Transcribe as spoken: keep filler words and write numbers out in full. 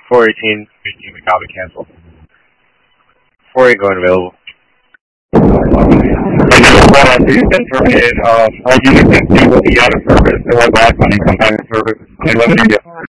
four eighteen. eighteen, the copy cancel. four eight going available. And then what I do confirm is, uh, our unit can see will be out of service, or last on incoming service, eleven